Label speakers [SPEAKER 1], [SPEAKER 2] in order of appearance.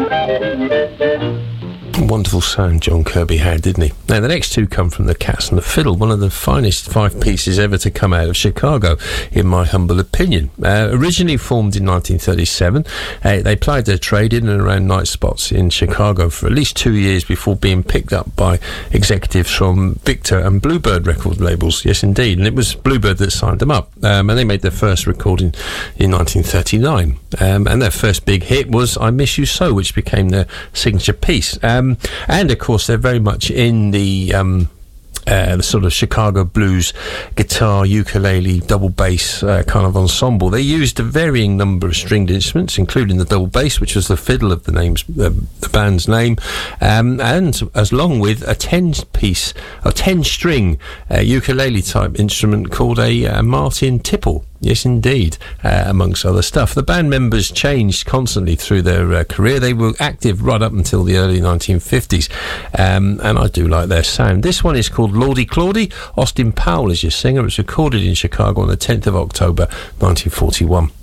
[SPEAKER 1] Wonderful sound John Kirby had, didn't he? Now, the next two come from the Cats and the Fiddle, one of the finest five pieces ever to come out of Chicago, in my humble opinion. Originally formed in 1937, they plied their trade in and around night spots in Chicago for at least 2 years before being picked up by executives from Victor and Bluebird record labels. Yes, indeed. And it was Bluebird that signed them up. And they made their first recording in 1939. And their first big hit was I Miss You So, which became their signature piece. And of course, they're very much in the sort of Chicago blues guitar, ukulele, double bass kind of ensemble. They used a varying number of stringed instruments, including the double bass, which was the fiddle of the band's name, and as long with a 10-string ukulele type instrument called a Martin Tipple. Yes, indeed, amongst other stuff. The band members changed constantly through their career. They were active right up until the early 1950s, and I do like their sound. This one is called Lordy Claudy. Austin Powell is your singer. It was recorded in Chicago on the 10th of October, 1941.